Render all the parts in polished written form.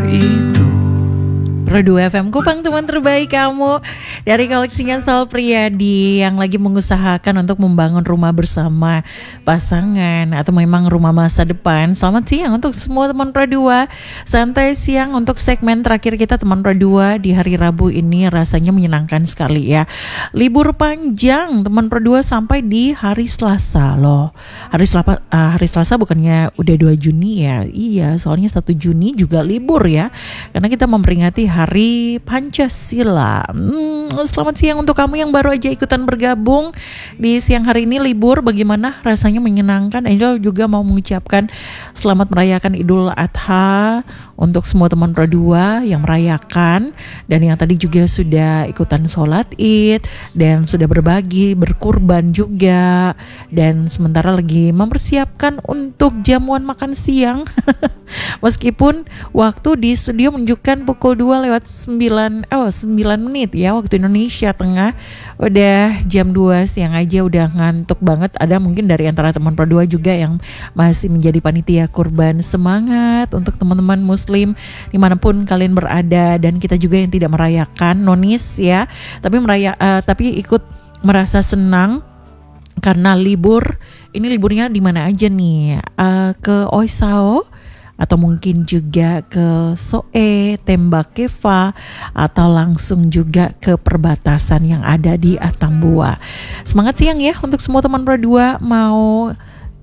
itu. Pro 2 FM Kupang, teman terbaik kamu. Dari koleksinya Sal Priadi yang lagi mengusahakan untuk membangun rumah bersama pasangan atau memang rumah masa depan. Selamat siang untuk semua teman Pro 2. Santai siang untuk segmen terakhir kita teman Pro 2 di hari Rabu ini rasanya menyenangkan sekali ya. Libur panjang teman Pro 2 sampai di hari Selasa loh. Hari Selasa bukannya udah 2 Juni ya. Iya, soalnya 1 Juni juga libur ya. Karena kita memperingati Hari Pancasila. Selamat siang untuk kamu yang baru aja ikutan bergabung di siang hari ini libur. Bagaimana rasanya? Menyenangkan. Angel juga mau mengucapkan selamat merayakan Idul Adha untuk semua teman Pro 2 yang merayakan dan yang tadi juga sudah ikutan sholat Id dan sudah berbagi, berkurban juga, dan sementara lagi mempersiapkan untuk jamuan makan siang. Meskipun waktu di studio menunjukkan pukul 2:09 menit ya waktu Indonesia Tengah. Udah jam 2 siang aja udah ngantuk banget. Ada mungkin dari antara teman Pro 2 juga yang masih menjadi panitia kurban. Semangat untuk teman-teman muslim dimanapun kalian berada, dan kita juga yang tidak merayakan nonis ya, tapi ikut merasa senang karena libur. Ini liburnya di mana aja nih? Ke Oisao atau mungkin juga ke Soe, Tembakeva, atau langsung juga ke perbatasan yang ada di Atambua. Semangat siang ya untuk semua teman Pro 2, mau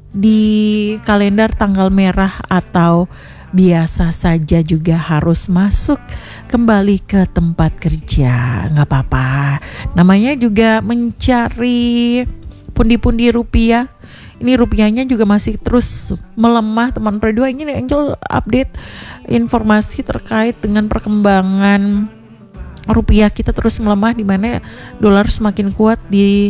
di kalender tanggal merah atau biasa saja juga harus masuk kembali ke tempat kerja. Gak apa-apa, namanya juga mencari pundi-pundi rupiah. Ini rupiahnya juga masih terus melemah teman Pro 2. Ini Angel update informasi terkait dengan perkembangan rupiah kita terus melemah, di mana dolar semakin kuat di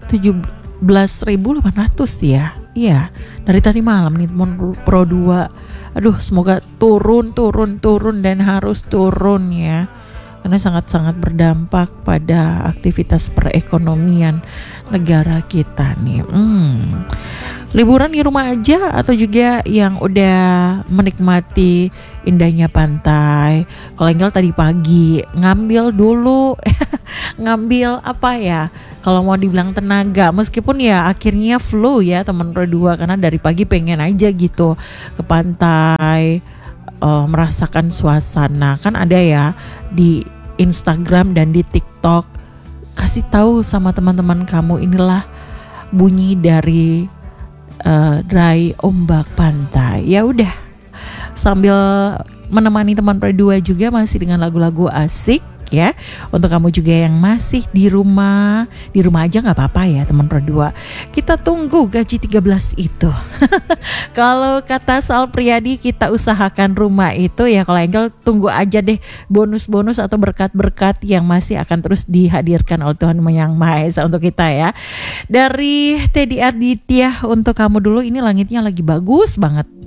17.800 ya. Iya, dari tadi malam nih teman Pro 2. Aduh, semoga turun dan harus turun ya. Karena sangat-sangat berdampak pada aktivitas perekonomian negara kita nih. Liburan di rumah aja atau juga yang udah menikmati indahnya pantai. Kalau Engel tadi pagi ngambil dulu ngambil apa ya, kalau mau dibilang tenaga, meskipun ya akhirnya flow ya teman Pro 2, karena dari pagi pengen aja gitu ke pantai, merasakan suasana. Kan ada ya di Instagram dan di TikTok, kasih tahu sama teman-teman kamu, inilah bunyi dari derai ombak pantai. Ya udah, sambil menemani teman Pro 2 juga masih dengan lagu-lagu asik ya. Untuk kamu juga yang masih di rumah aja nggak apa-apa ya teman Pro 2. Kita tunggu gaji 13 itu. Kalau kata Sal Priadi, kita usahakan rumah itu ya. Kalau Angel tunggu aja deh bonus-bonus atau berkat-berkat yang masih akan terus dihadirkan oleh Tuhan Yang Maha Esa untuk kita ya. Dari Teddy Aditya, untuk kamu dulu, ini langitnya lagi bagus banget.